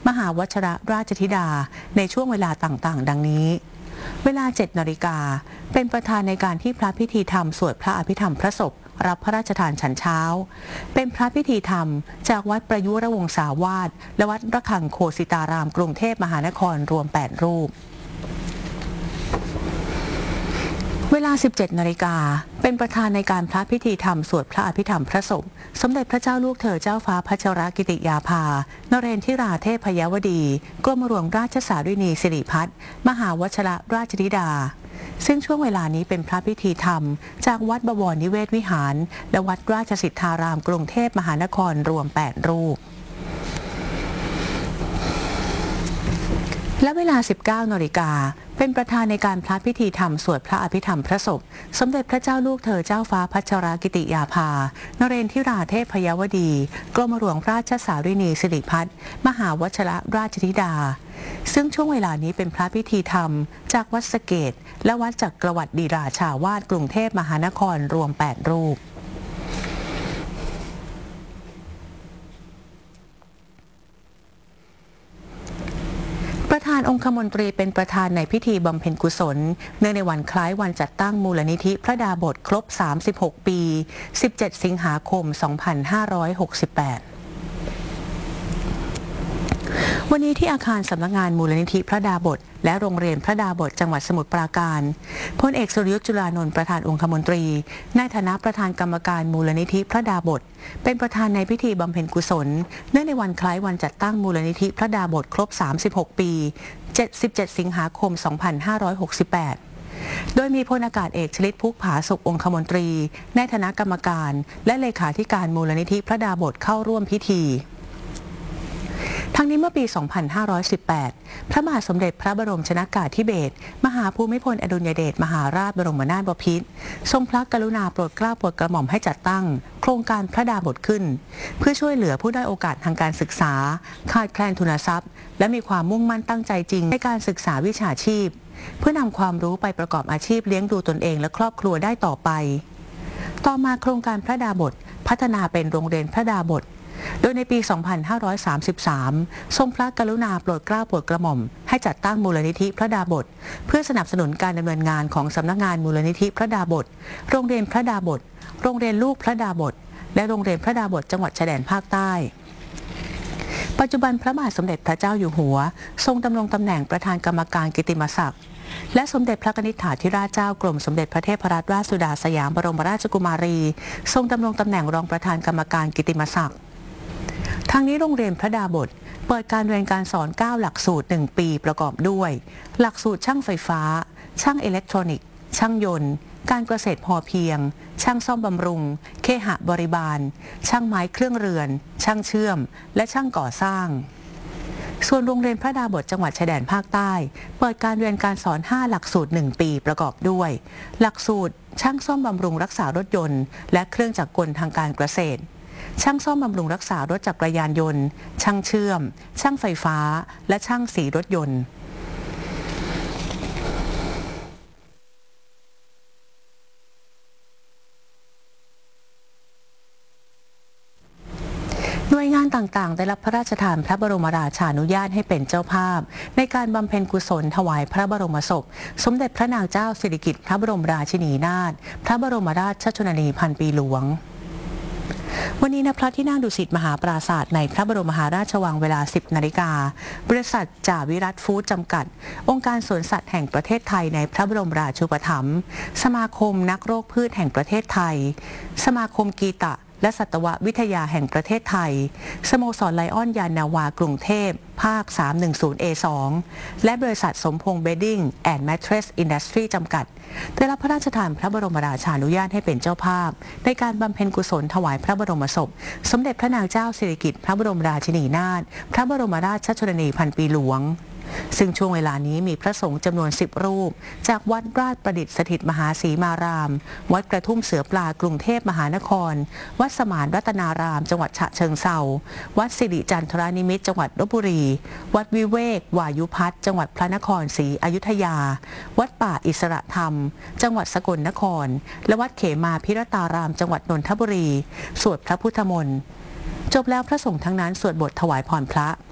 มหาวชิรราชธิดาในช่วงเวลาต่างๆดังนี้เวลา 7 นาฬิกาเป็นประธานในการที่พระพิธีธรรมสวดพระอภิธรรมพระศพรับพระราชทานฉันเช้าเป็นพระพิธีธรรมจากวัดประยุรวงศาวาสและวัดระฆังโคสิตารามกรุงเทพมหานครรวม 8 รูปเวลา 17 นาฬิกาเป็นประธานในการพระพิธีธรรมสวดพระอภิธรรมพระศพสมเด็จพระเจ้าลูกเธอเจ้าฟ้าพัชรกิติยาภานเรนทิราเทพยวดีกรมหลวงราชสารินีสิริพัฒน์มหาวชิรราชธิดาซึ่งช่วงเวลานี้เป็นพระพิธีธรรมจากวัดบวรนิเวศวิหารและวัดราชสิทธารามกรุงเทพมหานครรวม 8 รูปและเวลา 19 นาฬิกาเป็นประธานในการพระพิธีธรรมสวดพระอภิธรรมพระศพสมเด็จพระเจ้าลูกเธอเจ้าฟ้าพัชรกิติยาภานเรนทิราเทพยวดีกรมหลวงราชสารินีสิริพัฒน์มหาวชิรราชธิดาซึ่งช่วงเวลานี้เป็นพระพิธีธรรมจากวัดสะเกษและวัดจักรวรรดิราชาวาสกรุงเทพมหานครรวม 8 รูปประธานองคมนตรีเป็นประธานในพิธีบำเพ็ญกุศลเนื่องในวันคล้ายวันจัดตั้งมูลนิธิพระดาบสครบ 36 ปี 17 สิงหาคม 2568 วันนี้ที่อาคารสำนักงานมูลนิธิพระดาบสและโรงเรียนพระดาบสจังหวัดสมุทรปราการพลเอกสุรยุทธจุลานนท์ประธานองคมนตรีในฐานะประธานกรรมการมูลนิธิพระดาบสเป็นประธานในพิธีบำเพ็ญกุศลเนื่องในวันคล้ายวันจัดตั้งมูลนิธิพระดาบสครบ 36 ปี 17 สิงหาคม 2568 โดยมีพลอากาศเอกชลิตพุกผาสุของคมนตรีในฐานะกรรมการและเลขาธิการมูลนิธิพระดาบสเข้าร่วมพิธีทั้งนี้เมื่อปี 2518 พระบาทสมเด็จพระบรมชนกาธิเบศรมหาภูมิพลอดุลยเดชมหาราชบรมนาถบพิตรทรงพระกรุณาโปรดเกล้าโปรดกระหม่อมให้จัดตั้งโครงการพระดาบสขึ้นเพื่อช่วยเหลือผู้ด้อยโอกาสทางการศึกษาขาดแคลนทุนทรัพย์และมีความมุ่งมั่นตั้งใจจริงในการศึกษาวิชาชีพเพื่อนำความรู้ไปประกอบอาชีพเลี้ยงดูตนเองและครอบครัวได้ต่อไปต่อมาโครงการพระดาบสพัฒนาเป็นโรงเรียนพระดาบสโดยในปี 2533 ทรงพระกรุณาโปรดเกล้าโปรดกระหม่อมให้จัดตั้งมูลนิธิพระดาบสเพื่อสนับสนุนการดำเนินงานของสำนักงานมูลนิธิพระดาบสโรงเรียนพระดาบสโรงเรียนลูกพระดาบสและโรงเรียนพระดาบสจังหวัดชายแดนภาคใต้ปัจจุบันพระบาทสมเด็จพระเจ้าอยู่หัวทรงดำรงตำแหน่งประธานกรรมการกิตติมศักดิ์และสมเด็จพระนิธิถาธิราชเจ้ากรมสมเด็จพระเทพรัตนราชสุดาสยามบรมราชกุมารีทรงดำรงตำแหน่งรองประธานกรรมการกิตติมศักดิ์ทางนี้โรงเรียนพระดาบสเปิดการเรียนการสอน 9 หลักสูตร 1 ปีประกอบด้วยหลักสูตรช่างไฟฟ้าช่างอิเล็กทรอนิกส์ช่างยนต์การเกษตรพอเพียงช่างซ่อมบำรุงเคหะบริบาลช่างไม้เครื่องเรือนช่างเชื่อมและช่างก่อสร้างส่วนโรงเรียนพระดาบสจังหวัดชายแดนภาคใต้เปิดการเรียนการสอน 5 หลักสูตร 1 ปีประกอบด้วยหลักสูตรช่างซ่อมบำรุงรักษารถยนต์และเครื่องจักรกลทางการเกษตรช่างซ่อมบำรุงรักษารถจักรยานยนต์ช่างเชื่อมช่างไฟฟ้าและช่างสีรถยนต์หน่วยงานต่างๆได้รับพระราชทานพระบรมราชานุญาตให้เป็นเจ้าภาพในการบำเพ็ญกุศลถวายพระบรมศพสมเด็จพระนางเจ้าสิริกิติ์พระบรมราชินีนาถพระบรมราชชนนีพันปีหลวงวันนี้ณพระที่นั่งดุสิตมหาปราสาทในพระบรมมหาราชวังเวลา 10 นาฬิกาบริษัทจ่าวิรัตฟู้ดจำกัดองค์การสวนสัตว์แห่งประเทศไทยในพระบรมราชูปถัมภ์สมาคมนักโรคพืชแห่งประเทศไทยสมาคมกีตะและสัตววิทยาแห่งประเทศไทยสโมสรไลออนยานนาวากรุงเทพภาค 310A2 และบริษัทสมพงษ์เบดดิ้งแอนด์แมทเทรสอินดัสทรีจำกัดได้รับพระราชทานพระบรมราชานุญาตให้เป็นเจ้าภาพในการบำเพ็ญกุศลถวายพระบรมศพสมเด็จพระนางเจ้าสิริกิติ์พระบรมราชินีนาถพระบรมราชชนนีพันปีหลวงซึ่งช่วงเวลานี้มีพระสงฆ์จำนวน 10 รูปจากวัดราชประดิษฐ์สถิตมหาศรีมารามวัดกระทุ่มเสือปลากรุงเทพมหานครวัดสมานรัตนารามจังหวัดฉะเชิงเทราวัดสิริจันทรานิมิตรจังหวัดลพบุรีวัดวิเวกวายุพัฒน์จังหวัดพระนครศรีอยุธยาวัดป่าอิสระธรรมจังหวัดสกลนครและวัดเขมาพิรตารามจังหวัดนนทบุรีสวดพระพุทธมนต์จบแล้วพระสงฆ์ทั้งนั้นสวดบทถวายพรพระ